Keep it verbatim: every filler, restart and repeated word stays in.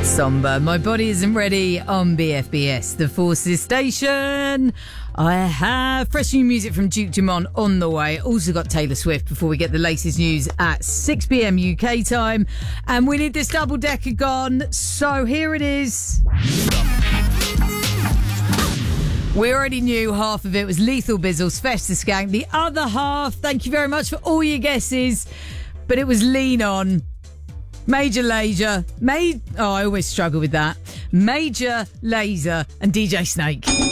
Somber. My body isn't ready on B F B S, the Forces station. I have fresh new music from Duke Dumont on the way. Also got Taylor Swift before we get the latest news at six p.m. U K time. And we need this double decker gone. So here it is. We already knew half of it was Lethal Bizzle's Festa Skank. The other half, thank you very much for all your guesses, but it was Lean On. Major Lazer, May- oh, I always struggle with that. Major Lazer and D J Snake.